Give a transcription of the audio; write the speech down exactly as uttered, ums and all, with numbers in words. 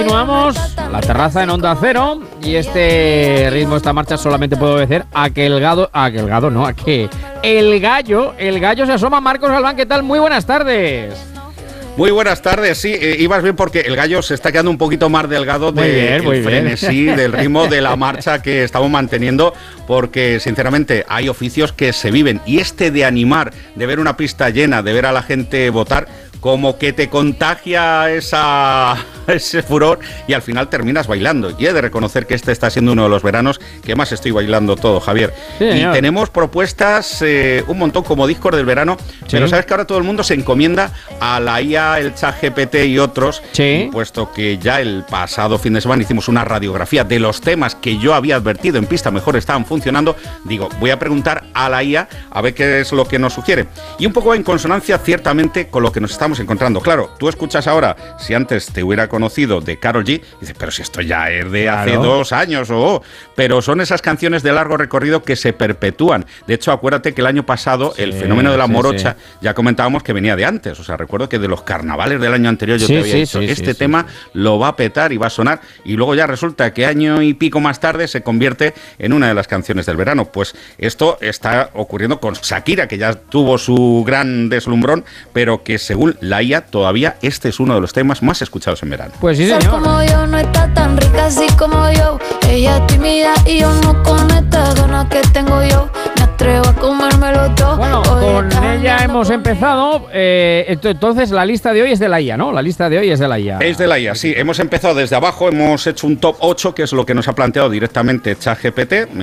Continuamos la terraza en Onda Cero y este ritmo, esta marcha solamente puedo obedecer a que el gado, a que el gado no, a que el gallo, el gallo se asoma. Marcos Galván, ¿qué tal? Muy buenas tardes. Muy buenas tardes, sí, eh, ibas bien porque el gallo se está quedando un poquito más delgado del de frenesí, del ritmo de la marcha que estamos manteniendo, porque sinceramente hay oficios que se viven y este de animar, de ver una pista llena, de ver a la gente votar, como que te contagia esa, ese furor y al final terminas bailando. Y he de reconocer que este está siendo uno de los veranos que más estoy bailando todo, Javier. Sí, y señor. Tenemos propuestas, eh, un montón como discos del verano, sí. Pero sabes que ahora todo el mundo se encomienda a la I A, el ChatGPT y otros, sí. Puesto que ya el pasado fin de semana hicimos una radiografía de los temas que yo había advertido en Pista Mejor estaban funcionando. Digo, voy a preguntar a la I A a ver qué es lo que nos sugiere. Y un poco en consonancia ciertamente con lo que nos estamos encontrando. Claro, tú escuchas ahora, si antes te hubiera conocido de Karol G, dices, pero si esto ya es de hace claro. dos años o... Oh, pero son esas canciones de largo recorrido que se perpetúan. De hecho, acuérdate que el año pasado sí, el fenómeno de la sí, morocha, sí. ya comentábamos que venía de antes. O sea, recuerdo que de los carnavales del año anterior yo sí, te había sí, dicho, sí, este sí, tema sí. lo va a petar y va a sonar. Y luego ya resulta que año y pico más tarde se convierte en una de las canciones del verano. Pues esto está ocurriendo con Shakira, que ya tuvo su gran deslumbrón, pero que según la I A todavía este es uno de los temas más escuchados en verano. Pues sí, señor. Como yo no está tan rica así como yo. Ella es tímida y yo no con esta gana que tengo yo. Me atrevo a comérmelo todo. Bueno, con ella hemos empezado. Eh, entonces la lista de hoy es de la I A, ¿no? La lista de hoy es de la I A. Es de la I A, sí. Hemos empezado desde abajo, hemos hecho un top ocho, que es lo que nos ha planteado directamente ChatGPT.